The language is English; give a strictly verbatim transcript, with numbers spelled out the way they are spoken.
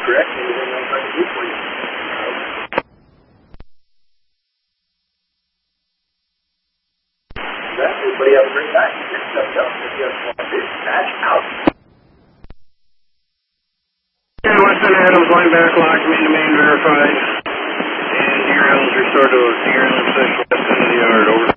correct. Anything else I can do for you? Everybody have a great night. Get stuff up. If you have one, dispatch out. And Weston Adams, line back locked, main to main verified. And Deer Island's restored to Deer Island Special West end of the yard, over.